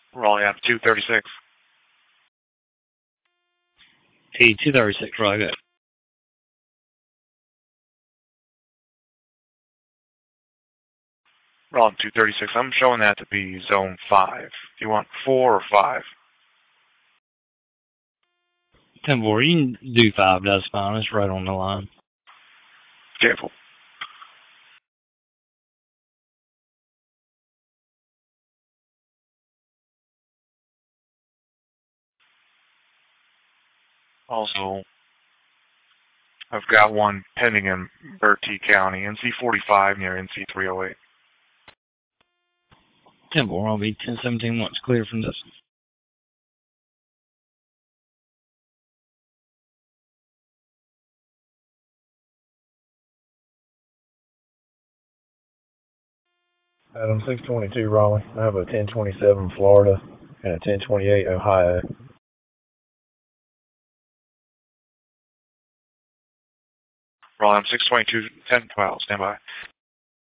Raleigh out 236. T236, right, good. Raleigh 236. I'm showing that to be zone 5. Do you want 4 or 5? 10-4, you can do 5, that's fine. It's right on the line. Careful. Also, I've got one pending in Bertie County, NC45 near NC308. 10-4, I'll be 10-17 once clear from this. Adam 622 Raleigh. I have a 1027 Florida and a 1028 Ohio. Raleigh 622, 1012, stand by.